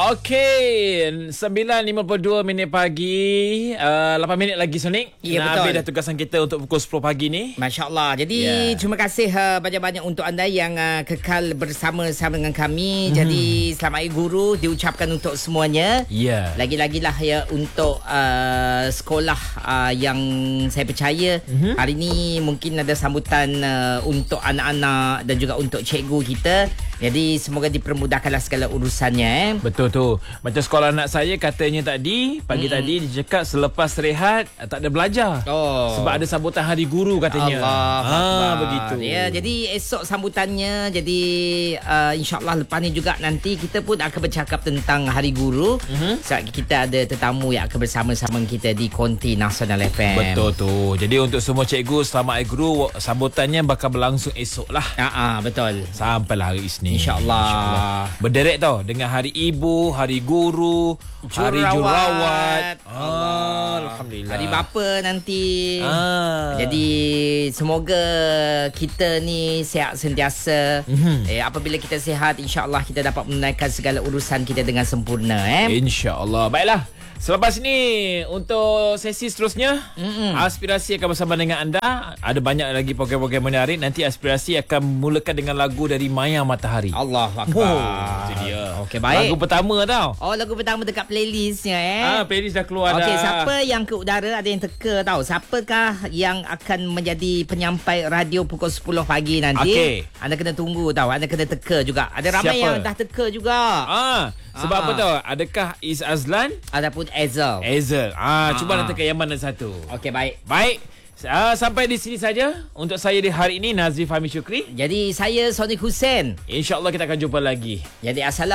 Okey, 9.52 minit pagi. 8 minit lagi Sonic. Ya, betul. Habis dah tugasan kita untuk pukul 10 pagi ni. Masya Allah. Jadi terima kasih banyak-banyak untuk anda yang kekal bersama-sama dengan kami. Jadi selamat Hari Guru diucapkan untuk semuanya. Ya. Lagi-lagilah ya untuk sekolah yang saya percaya hari ini mungkin ada sambutan untuk anak-anak dan juga untuk cikgu kita. Jadi semoga dipermudahkanlah segala urusannya. Betul tu. Macam sekolah anak saya katanya tadi, pagi tadi dia cakap selepas rehat tak ada belajar. Sebab ada sambutan Hari Guru katanya. Allah begitu. Ya, jadi esok sambutannya. Jadi insya-Allah lepas ni juga nanti kita pun akan bercakap tentang Hari Guru. Sebab kita ada tetamu yang akan bersama-sama kita di Konti Nasional FM. Betul tu. Jadi untuk semua cikgu selamat Hari Guru, sambutannya bakal berlangsung esok lah. Betul. Sampailah hari Isnin. InsyaAllah. Berderet tau dengan Hari Ibu, Hari Guru, Hari Jurawat. Alhamdulillah. Hari Bapa nanti. Jadi semoga kita ni sihat sentiasa. Apabila kita sihat, insyaAllah kita dapat menunaikan segala urusan kita dengan sempurna. InsyaAllah. Baiklah. Selepas ini untuk sesi seterusnya, Aspirasi akan bersama dengan anda. Ada banyak lagi program-program menarik. Nanti Aspirasi akan mulakan dengan lagu dari Maya Matahari. Allahu Akbar. Itu dia. Okey, baik. Lagu pertama tau. Lagu pertama dekat playlistnya Playlist dah keluar dah. Okey, siapa yang ke udara ada yang teka tahu. Siapakah yang akan menjadi penyampai radio pukul 10 pagi nanti? Okey. Anda kena tunggu tahu. Anda kena teka juga. Ada ramai Siapa? yang dah teka juga. Sebab apa tau? Adakah Is Azlan Ataupun Ezel. Cuba nak teka yang mana satu. Okey, baik. Baik. Sampai di sini saja untuk saya di hari ini, Nazif Fahmi Syukri. Jadi saya Sonic Hussein. InsyaAllah kita akan jumpa lagi. Jadi assalamualaikum.